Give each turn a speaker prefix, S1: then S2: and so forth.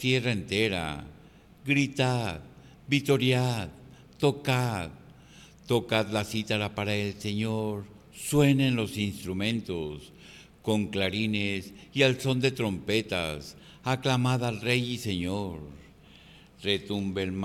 S1: tierra entera. Gritad, vitoriad, tocad, tocad la cítara para el Señor, suenen los instrumentos, con clarines y al son de trompetas, aclamad al Rey y Señor. Retumbe el